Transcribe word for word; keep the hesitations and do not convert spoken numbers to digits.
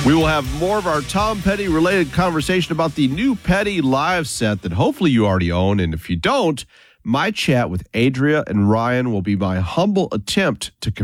We will have more of our Tom Petty related conversation about the new Petty live set that hopefully you already own. And if you don't, my chat with Adria and Ryan will be my humble attempt to